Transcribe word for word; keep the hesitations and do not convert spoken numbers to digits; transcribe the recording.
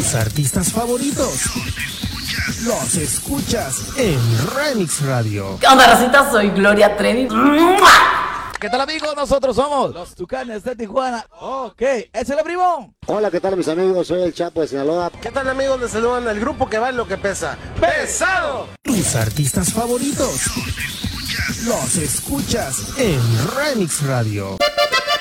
Tus artistas favoritos los escuchas en Remix Radio. ¿Qué onda, racita? Soy Gloria Trevi. ¿Qué tal, amigos? Nosotros somos los Tucanes de Tijuana. Ok, ¿es el primo? Hola, ¿qué tal, mis amigos? Soy el Chapo de Sinaloa. ¿Qué tal, amigos? Les saludan el grupo que vale lo que pesa. ¡Pesado! Tus artistas favoritos los escuchas en Remix Radio.